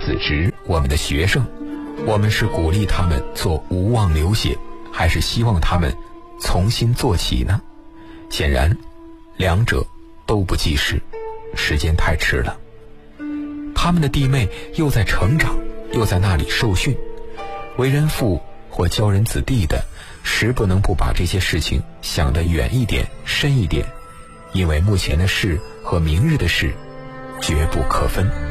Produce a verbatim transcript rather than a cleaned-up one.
子侄，我们的学生，我们是鼓励他们做无望流血，还是希望他们重新做起呢？显然两者都不及时，时间太迟了。他们的弟妹又在成长，又在那里受训，为人父或教人子弟的，实不能不把这些事情想得远一点深一点，因为目前的事和明日的事绝不可分。